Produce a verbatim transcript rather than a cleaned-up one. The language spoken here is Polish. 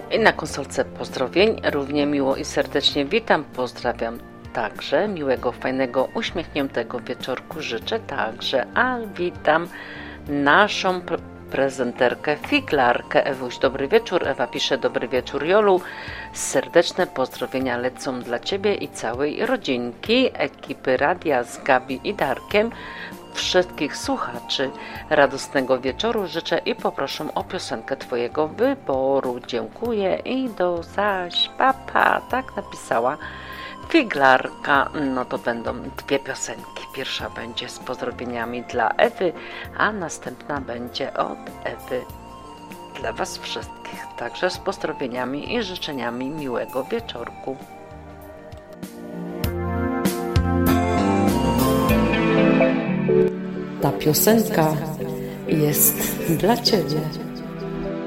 I na konsolce pozdrowień równie miło i serdecznie witam, pozdrawiam także, miłego, fajnego, uśmiechniętego wieczorku życzę także, a witam naszą pre- prezenterkę, figlarkę Ewuś. Dobry wieczór, Ewa pisze, dobry wieczór Jolu, serdeczne pozdrowienia lecą dla Ciebie i całej rodzinki, ekipy radia z Gabi i Darkiem. Wszystkich słuchaczy radosnego wieczoru życzę i poproszę o piosenkę Twojego wyboru. Dziękuję i do zaś, papa, tak napisała figlarka. No to będą dwie piosenki. Pierwsza będzie z pozdrowieniami dla Ewy, a następna będzie od Ewy dla Was wszystkich. Także z pozdrowieniami i życzeniami miłego wieczorku. Ta piosenka jest dla Ciebie.